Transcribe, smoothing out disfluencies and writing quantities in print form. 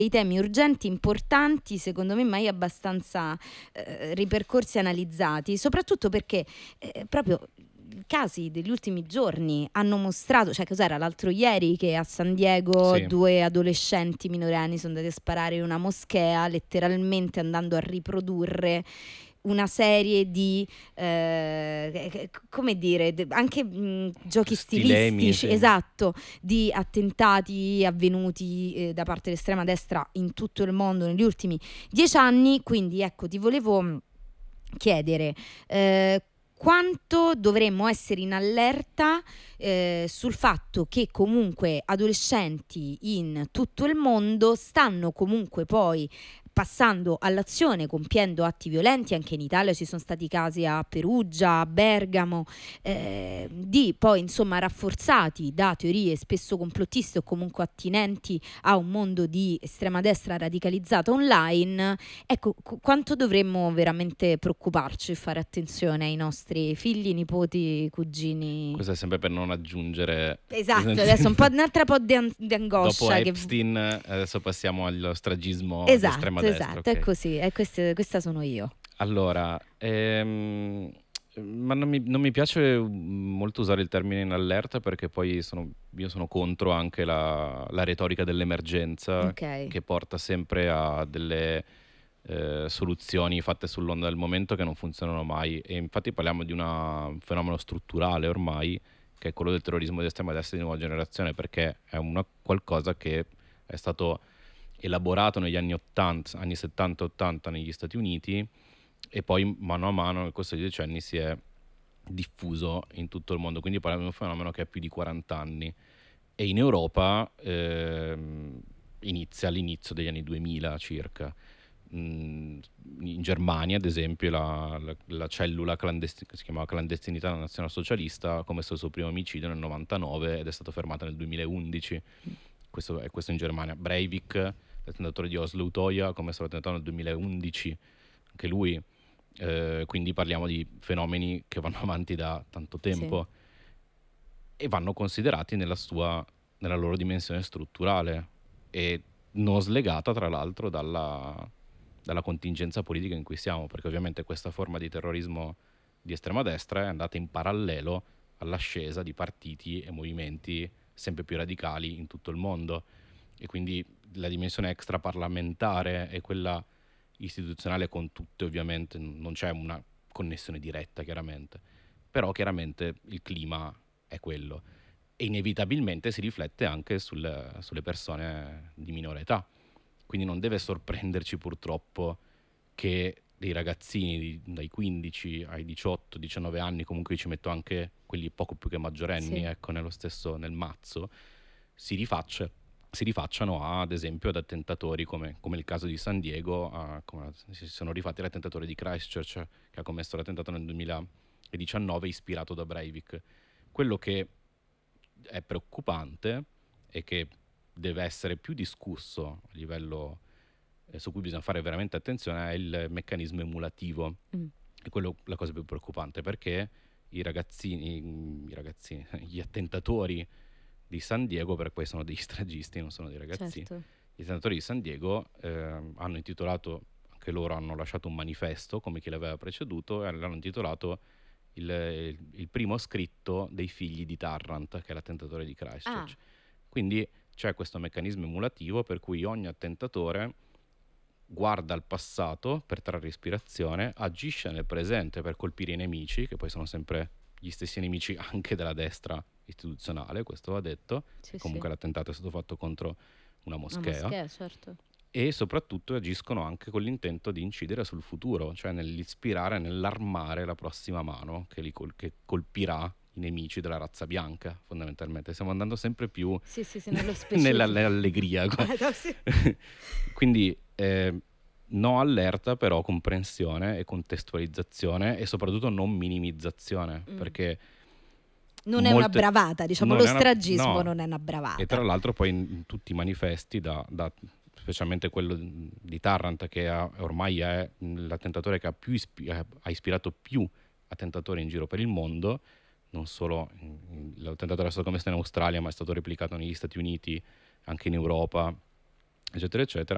dei temi urgenti, importanti, secondo me mai abbastanza ripercorsi e analizzati, soprattutto perché proprio i casi degli ultimi giorni hanno mostrato, cioè cos'era l'altro ieri, che a San Diego Sì. 2 adolescenti minorenni sono andati a sparare in una moschea, letteralmente andando a riprodurre una serie di come dire, anche giochi Stilemi, stilistici, sì. esatto, di attentati avvenuti da parte dell'estrema destra in tutto il mondo negli ultimi 10 anni. Quindi ecco, ti volevo chiedere quanto dovremmo essere in allerta sul fatto che comunque adolescenti in tutto il mondo stanno comunque poi passando all'azione, compiendo atti violenti. Anche in Italia ci sono stati casi a Perugia, a Bergamo, di poi insomma rafforzati da teorie spesso complottiste o comunque attinenti a un mondo di estrema destra radicalizzata online. Ecco, quanto dovremmo veramente preoccuparci e fare attenzione ai nostri figli, nipoti, cugini? Questo è sempre per non aggiungere. Esatto, adesso un'altra po' di Dopo angoscia che... Epstein, adesso passiamo allo stragismo di estrema Esatto, destra, esatto, è ok? così, questa sono io. Allora, ma non mi piace molto usare il termine in allerta, perché poi io sono contro anche la retorica dell'emergenza, Ok, che porta sempre a delle soluzioni fatte sull'onda del momento che non funzionano mai. E infatti parliamo di un fenomeno strutturale ormai, che è quello del terrorismo di estrema destra di nuova generazione, perché è qualcosa che è stato elaborato negli anni 80, anni 70-80 negli Stati Uniti, e poi mano a mano nel corso dei decenni si è diffuso in tutto il mondo. Quindi parliamo di un fenomeno che ha più di 40 anni, e in Europa inizia all'inizio degli anni 2000 circa. In Germania, ad esempio, la cellula che si chiamava Clandestinità Nazionalsocialista ha commesso il suo primo omicidio nel 99 ed è stato fermato nel 2011. Questo in Germania. Breivik, l'attentatore di Oslo Utøya, ha commesso l'attentato nel 2011, anche lui. Quindi parliamo di fenomeni che vanno avanti da tanto sì. tempo e vanno considerati nella loro dimensione strutturale, e non slegata tra l'altro dalla contingenza politica in cui siamo, perché ovviamente questa forma di terrorismo di estrema destra è andata in parallelo all'ascesa di partiti e movimenti sempre più radicali in tutto il mondo, e quindi la dimensione extraparlamentare e quella istituzionale con tutte, ovviamente non c'è una connessione diretta chiaramente, però chiaramente il clima è quello, e inevitabilmente si riflette anche sulle persone di minore età. Quindi non deve sorprenderci purtroppo che dei ragazzini dai 15 ai 18-19 anni, comunque ci metto anche quelli poco più che maggiorenni, Sì. ecco, nel mazzo, si rifacciano ad esempio ad attentatori come il caso di San Diego, come si sono rifatti all'attentatore di Christchurch, che ha commesso l'attentato nel 2019 ispirato da Breivik. Quello che è preoccupante e che deve essere più discusso a livello su cui bisogna fare veramente attenzione è il meccanismo emulativo. Mm. È quello la cosa più preoccupante, perché gli attentatori di San Diego, perché poi sono degli stragisti, non sono dei ragazzini, Certo. gli attentatori di San Diego hanno intitolato, anche loro hanno lasciato un manifesto come chi l'aveva preceduto, e l'hanno intitolato il primo scritto dei figli di Tarrant, che è l'attentatore di Ah, Christchurch. Quindi c'è questo meccanismo emulativo per cui ogni attentatore guarda al passato per trarre ispirazione, agisce nel presente per colpire i nemici, che poi sono sempre gli stessi nemici anche della destra istituzionale, questo va detto, che sì, sì. comunque l'attentato è stato fatto contro una Una moschea, moschea, certo. e soprattutto agiscono anche con l'intento di incidere sul futuro, cioè nell'ispirare, nell'armare la prossima mano che colpirà i nemici della razza bianca, fondamentalmente. Stiamo andando sempre più Sì, sì, sì, nello specifico. nell'allegria. No, sì. Quindi no allerta, però comprensione e contestualizzazione, e soprattutto non minimizzazione, Mm. perché Non è una molte bravata, diciamo, non lo è una stragismo no. non è una E tra bravata. l'altro poi in tutti i manifesti specialmente quello di Tarrant, che ormai è l'attentatore che ha ispirato più attentatori in giro per il mondo, non solo l'attentatore è stato commesso in Australia, ma è stato replicato negli Stati Uniti, anche in Europa, eccetera eccetera.